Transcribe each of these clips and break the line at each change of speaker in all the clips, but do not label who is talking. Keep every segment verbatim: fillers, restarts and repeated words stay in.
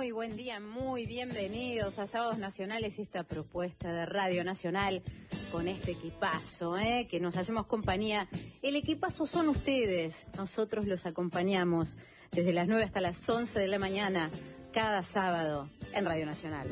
muy buen día, muy bienvenidos a Sábados Nacionales y esta propuesta de Radio Nacional con este equipazo, ¿eh? que nos hacemos compañía. El equipazo son ustedes, nosotros los acompañamos desde las nueve hasta las once de la mañana, cada sábado en Radio Nacional.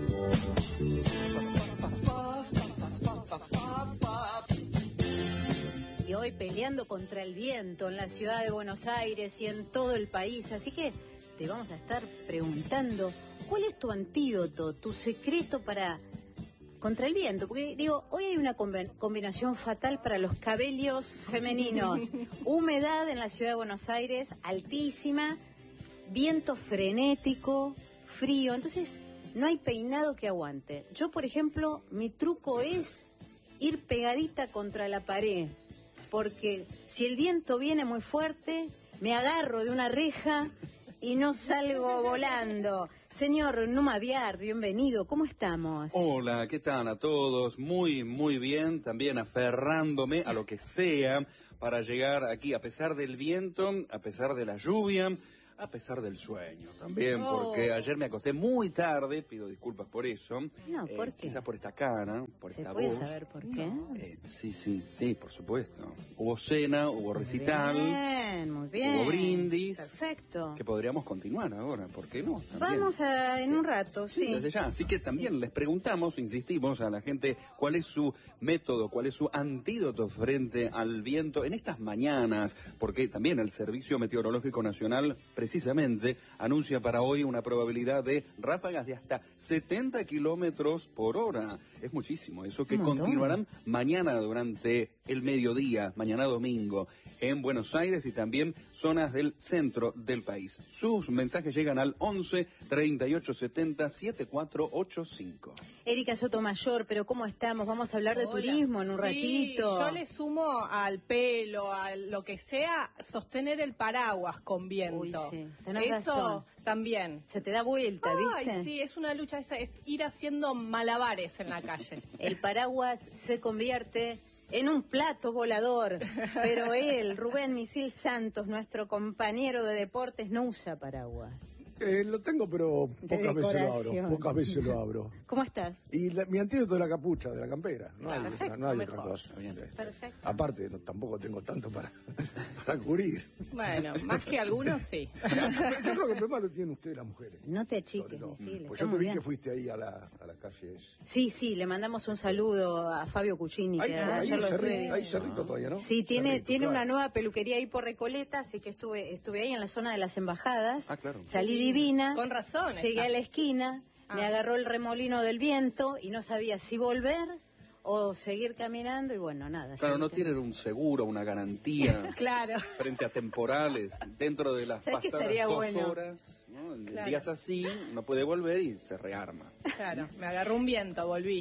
Y hoy peleando contra el viento en la ciudad de Buenos Aires y en todo el país, así que te vamos a estar preguntando cuál es tu antídoto, tu secreto para contra el viento, porque digo, hoy hay una combinación fatal para los cabellos femeninos, humedad en la ciudad de Buenos Aires altísima, viento frenético, frío, entonces no hay peinado que aguante. Yo, por ejemplo, mi truco es ir pegadita contra la pared, porque si el viento viene muy fuerte, me agarro de una reja y no salgo volando. Señor Numa Biard, bienvenido, ¿cómo estamos?
Hola, ¿qué tal a todos? Muy, muy bien, también aferrándome a lo que sea para llegar aquí, a pesar del viento, a pesar de la lluvia, a pesar del sueño también, oh. porque ayer me acosté muy tarde, pido disculpas por eso.
No, ¿por
eh,
qué?
Quizás por esta cara, por
¿Se
esta
puede
voz.
saber por qué?
No. Eh, sí, sí, sí, por supuesto. Hubo cena, hubo recital.
Muy bien, muy bien.
Hubo brindis.
Perfecto.
Que podríamos continuar ahora, ¿por qué no? También.
Vamos a, en un rato, sí.
sí. Desde ya, así que también sí. les preguntamos, insistimos a la gente, cuál es su método, cuál es su antídoto frente al viento en estas mañanas, porque también el Servicio Meteorológico Nacional, precisamente, anuncia para hoy una probabilidad de ráfagas de hasta setenta kilómetros por hora. Es muchísimo, eso que continuarán mañana durante el mediodía, mañana domingo, en Buenos Aires y también zonas del centro del país. Sus mensajes llegan al once, treinta y ocho, setenta, setenta y cuatro ochenta y cinco.
Erika Sotomayor, pero ¿cómo estamos? Vamos a hablar de Hola. turismo en un
sí,
ratito.
Yo le sumo al pelo, a lo que sea, sostener el paraguas con viento.
Uy, sí. Tenés
Eso
razón.
También.
Se te da vuelta, ¿viste?
Ay, sí, es una lucha, es, es ir haciendo malabares en la calle.
El paraguas se convierte en un plato volador, pero él, Rubén Misil Santos, nuestro compañero de deportes, no usa paraguas.
Eh, lo tengo, pero pocas veces lo abro. Pocas veces lo abro.
¿Cómo estás?
Y la, mi antídoto es la capucha, de la campera. No hay,
Perfecto,
otra, no hay
mejor.
otra cosa.
Bien.
Perfecto.
Aparte, no, tampoco tengo tanto para, para cubrir.
Bueno, más que algunos, sí.
Yo creo que el problema lo tienen ustedes las mujeres.
No te achiques,
no.
Misil.
Pues yo te vi que fuiste ahí a la, a la calle.
Sí, sí, le mandamos un saludo a Fabio Cuccini.
Hay,
que
hay,
ayer lo
cerrito,
estuve
hay cerrito todavía, ¿no?
Sí, tiene,
cerrito,
tiene
claro.
una nueva peluquería ahí por Recoleta, así que estuve estuve ahí en la zona de las embajadas.
Ah, claro.
Salí divina.
Con razón.
Llegué
está.
a la esquina, ah. me agarró el remolino del viento y no sabía si volver o seguir caminando y bueno, nada.
Claro, no tienen un seguro, una garantía
Claro.
frente a temporales dentro de las
¿Sabes qué
pasadas
estaría
dos
bueno?
horas. ¿no? En
Claro.
días así, no puede volver y se rearma.
Claro, me agarró un viento, volví.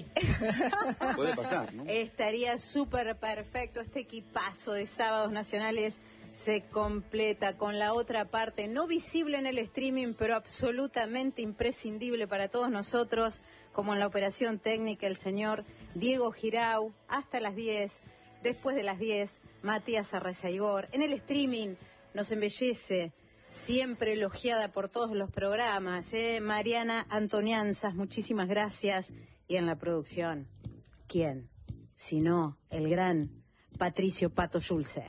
Puede pasar, ¿no?
Estaría súper perfecto. Este equipazo de Sábados Nacionales se completa con la otra parte, no visible en el streaming, pero absolutamente imprescindible para todos nosotros, como en la operación técnica el señor Diego Girau, hasta las diez, después de las diez, Matías Arrezaigor. En el streaming nos embellece, siempre elogiada por todos los programas, ¿eh? Mariana Antonianzas, muchísimas gracias. Y en la producción, ¿quién? Si no, el gran Patricio Pato Schulze.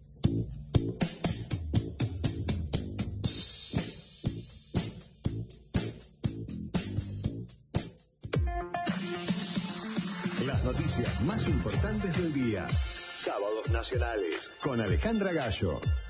Las noticias más importantes del día. Sábados Nacionales con Alejandra Gallo.